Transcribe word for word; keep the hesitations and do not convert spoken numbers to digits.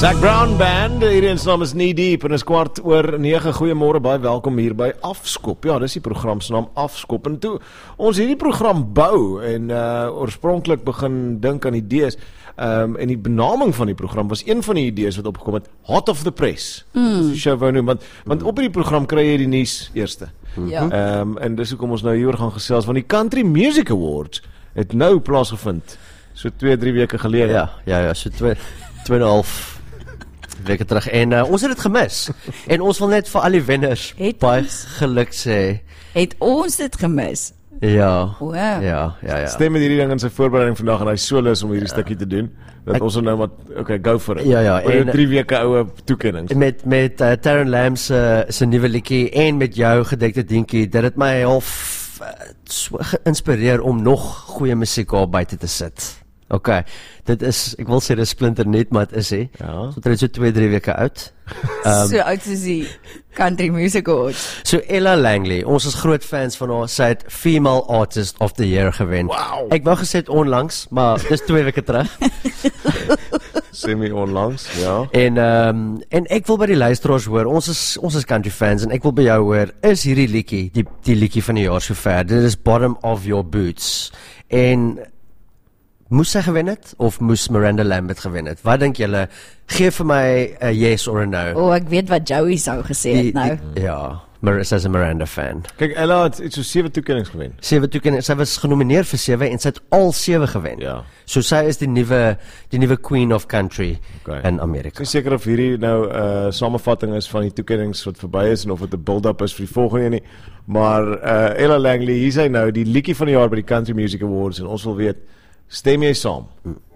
Zac Brown Band, hierdie se naam is Knee Deep en is kwart oor nege. Goeiemôre, baie welkom hier by Afskop. Ja, dis die program se naam Afskop. En toe ons hierdie program bou en uh, oorspronklik begin dink aan idees, um, en die benaming van die program was een van die idees wat opgekom het, Hot of the Press. Mm. Die show wou noem, want, want op hierdie program kry jy die nuus eerste. Ja. Um, en dis hoekom ons nou hieroor gaan gesels, want die Country Music Awards het nou plaasgevind, so twee, drie weke gelede. Ja, ja, ja, so twee, twee en een half weke terug, en uh, ons het het gemis, en ons wil net vir al die wenners Het baie ons? geluk sê. Het ons dit gemis? Ja, Wow. ja, ja, ja. Stem met hierdie ding in sy voorbereiding vandag en hy so lus om hierdie stukkie te doen, dat Ek- ons nou maar, okay, go for it. Ja, ja, Oor en- drie weke ouwe toekennings. Met, met uh, Taryn Lamb se, se nuwe liedjie, en met jou gedekte dinkie, dat het my half uh, so geïnspireer om nog goeie musiek daar buite te sit. Ok, dit is, ek wil sê dit is splinter net, maar het is he. Ja. So dit is so twee, drie weke oud. Um, so oud soos die Country Music Awards. So Ella Langley, ons is groot fans van haar, sy het Female Artist of the Year gewen. Wow. Ek wou gesê het onlangs, maar dis twee weke terug. Semi onlangs, ja. En um, en ek wil by die luisteraars hoor, ons is ons is country fans, en ek wil by jou hoor, is hierdie liedjie, die die liedjie van die jaar sover. Dit is Bottom of Your Boots. En moes sy gewen het, of moes Miranda Lambert gewen het? Wat dink julle? Geef vir my 'n yes or a no. O, oh, ek weet wat Joey sou gesê het nou. die, ja, Marissa is 'n Miranda fan. Kyk, Ella het, het so sewe toekennings gewen. Sewe toekennings, sy was genomineer vir sewe en sy het al sewe gewen. Ja. So sy is die nuwe die nuwe Queen of Country Okay. in Ek Amerika. is seker of hierdie nou 'n uh, samevatting is van die toekennings wat verby is en of dit 'n build-up is vir die volgende een nie. Maar uh, Ella Langley, hier is hy nou, die liedjie van die jaar by die Country Music Awards, en ons wil weet, stem jy saam?